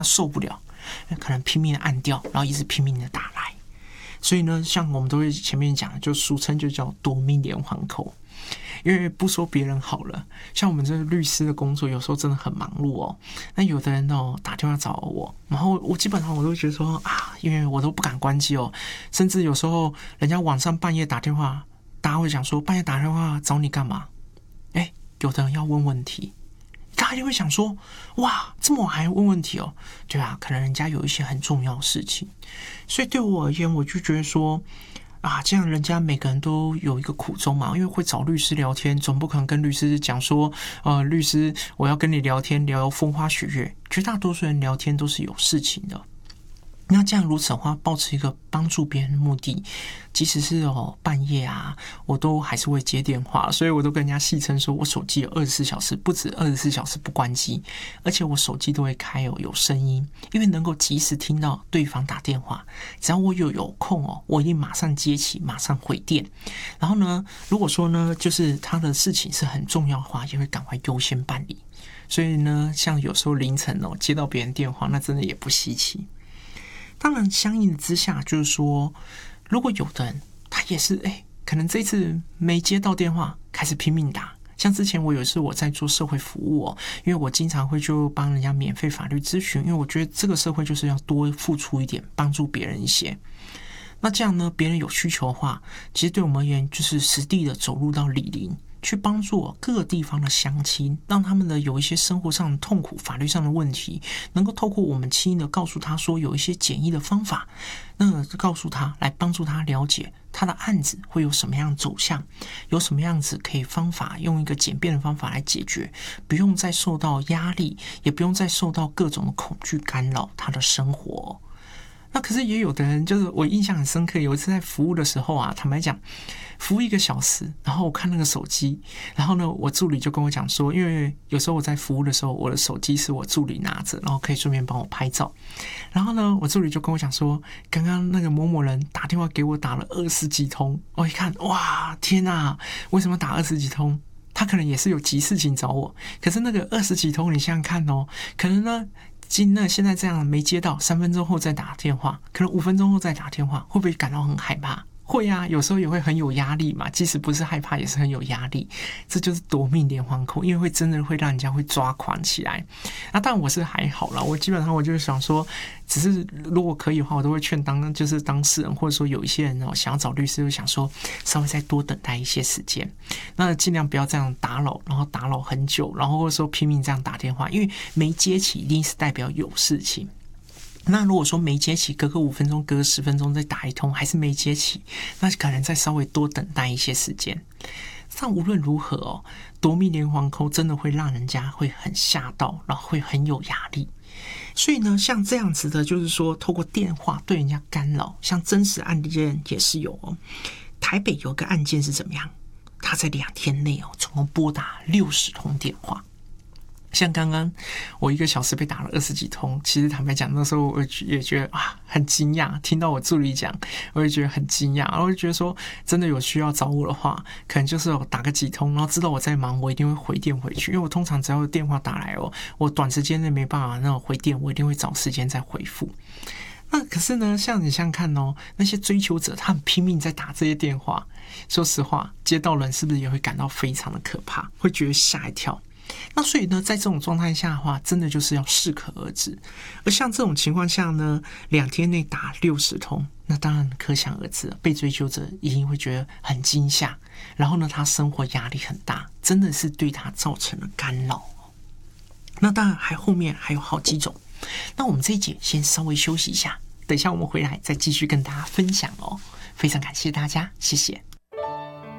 受不了，可能拼命的按掉，然后一直拼命的打来。所以呢，像我们都会前面讲，就俗称就叫夺命连环扣。因为不说别人好了，像我们这个律师的工作，有时候真的很忙碌哦。那有的人打电话找我，然后我基本上我都觉得说因为我都不敢关机哦，甚至有时候人家晚上半夜打电话，大家会想说半夜打电话找你干嘛？有的人要问问题，大家就会想说，哇，这么晚还问问题哦？对啊，可能人家有一些很重要的事情，所以对我而言，我就觉得说。这样人家每个人都有一个苦衷嘛，因为会找律师聊天，总不可能跟律师讲说，律师我要跟你聊天聊风花雪月，绝大多数人聊天都是有事情的。那这样如此的话，抱持一个帮助别人的目的，即使是半夜我都还是会接电话，所以我都跟人家戏称说，我手机有24小时，不止24小时不关机，而且我手机都会开有声音，因为能够及时听到对方打电话。只要我有空我一定马上接起，马上回电。然后呢，如果说呢，就是他的事情是很重要的话，也会赶快优先办理。所以呢，像有时候凌晨接到别人电话，那真的也不稀奇。当然，相应的之下，就是说，如果有的人他也是可能这一次没接到电话，开始拼命打。像之前我有一次我在做社会服务因为我经常会就帮人家免费法律咨询，因为我觉得这个社会就是要多付出一点，帮助别人一些。那这样呢，别人有需求的话，其实对我们而言就是实地的走入到里邻。去帮助各个地方的乡亲，让他们的有一些生活上的痛苦、法律上的问题，能够透过我们轻易的告诉他说有一些简易的方法，那告诉他来帮助他了解他的案子会有什么样的走向，有什么样子可以方法用一个简便的方法来解决，不用再受到压力，也不用再受到各种的恐惧干扰他的生活。那可是也有的人，就是我印象很深刻，有一次在服务的时候坦白讲，服务1个小时，然后我看那个手机，然后呢，我助理就跟我讲说，因为有时候我在服务的时候，我的手机是我助理拿着，然后可以顺便帮我拍照。然后呢，我助理就跟我讲说，刚刚那个某某人打电话给我，打了20几通。我一看，哇，天哪，为什么打20几通？他可能也是有急事情找我，可是那个20几通，你想想看可能呢。现在这样没接到，3分钟后再打电话，可能5分钟后再打电话，会不会感到很害怕？会啊，有时候也会很有压力嘛，即使不是害怕也是很有压力，这就是夺命连环扣，因为会真的会让人家会抓狂起来。那当然我是还好啦，我基本上我就是想说，只是如果可以的话，我都会劝当事人，或者说有一些人想要找律师，就想说稍微再多等待一些时间，那尽量不要这样打扰，然后打扰很久，然后或者说拼命这样打电话，因为没接起一定是代表有事情。那如果说没接起，隔个5分钟、隔个10分钟再打一通，还是没接起，那可能再稍微多等待一些时间。但无论如何夺命连环扣真的会让人家会很吓到，然后会很有压力。所以呢，像这样子的，就是说透过电话对人家干扰，像真实案件也是有台北有个案件是怎么样？他在2天内总共拨打60通电话。像刚刚我1个小时被打了20几通，其实坦白讲，那时候我也觉得很惊讶，听到我助理讲，我也觉得很惊讶，然后就觉得说，真的有需要找我的话，可能就是打个几通，然后知道我在忙，我一定会回电回去，因为我通常只要有电话打来我短时间内没办法那种回电，我一定会找时间再回复。那可是呢，像你想想看那些追求者他很拼命在打这些电话，说实话，接到人是不是也会感到非常的可怕，会觉得吓一跳。那所以呢，在这种状态下的话，真的就是要适可而止。而像这种情况下呢，2天内打60通，那当然可想而知，被追求者一定会觉得很惊吓，然后呢，他生活压力很大，真的是对他造成了干扰。那当然后面还有好几种。那我们这一节先稍微休息一下，等一下我们回来再继续跟大家分享非常感谢大家，谢谢。